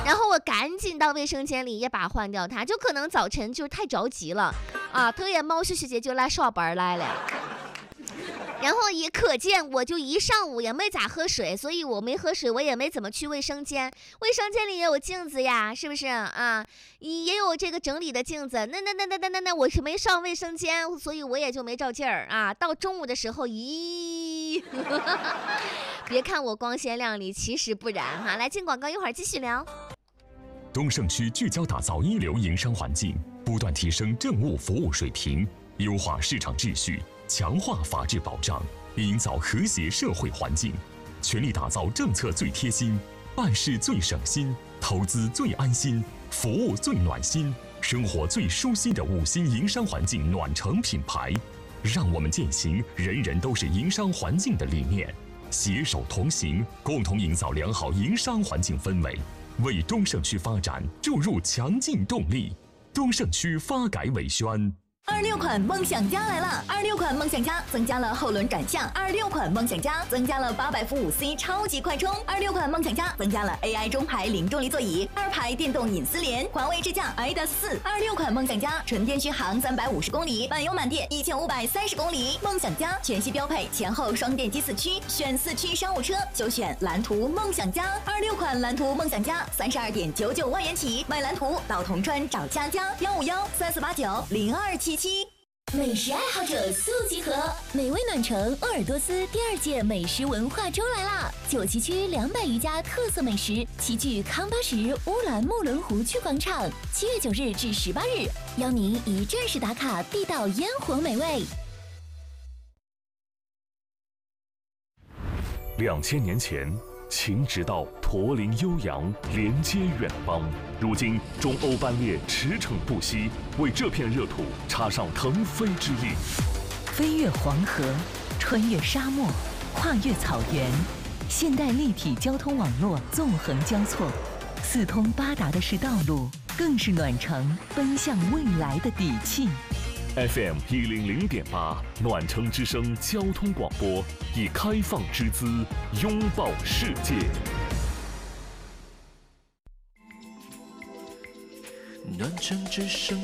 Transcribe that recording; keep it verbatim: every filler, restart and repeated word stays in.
然后我赶紧到卫生间里一把换掉它，就可能早晨就是太着急了啊，特别猫是师姐就来上班来了。然后也可见，我就一上午也没咋喝水，所以我没喝水，我也没怎么去卫生间。卫生间里也有镜子呀，是不是啊？也有这个整理的镜子。那那那那那那那，我是没上卫生间，所以我也就没照镜儿啊。到中午的时候，咦，别看我光鲜亮丽，其实不然哈。来进广告，一会儿继续聊。 东胜区聚焦打造一流营商环境，不断提升政务服务水平，优化市场秩序。强化法治保障，营造和谐社会环境，全力打造政策最贴心、办事最省心、投资最安心、服务最暖心、生活最舒心的五星营商环境暖城品牌。让我们践行人人都是营商环境的理念，携手同行，共同营造良好营商环境氛围，为东胜区发展注入强劲动力。东胜区发改委宣。 二六款梦想家来了！二六款梦想家增加了后轮转向，二六款梦想家增加了八百伏五 C 超级快充，二六款梦想家增加了 A I 中排零重力座椅，二排电动隐私联，环卫智驾 I D A 四。二六款梦想家纯电续航三百五十公里，满油满电一千五百三十公里。梦想家全系标配前后双电机四驱，选四驱商务车就选蓝图梦想家。二六款蓝图梦想家三十二点九九万元起，买蓝图到铜川找佳佳幺五幺三四八九零二七。 美食爱好者速集合，美味暖城鄂尔多斯第二届美食文化周来啦！九旗区两百余家特色美食齐聚康巴什乌兰木伦湖区广场，七月九日至十八日，邀您一站式打卡地道烟火美味。 两千年前，秦直道驼铃悠扬，连接远方。如今，中欧班列驰骋不息，为这片热土插上腾飞之力。 飞越黄河，穿越沙漠，跨越草原，现代立体交通网络纵横交错，四通八达的是道路，更是暖城奔向未来的底气。 F M 一零零点八，暖城之声交通广播，以开放之姿拥抱世界。 暖城之声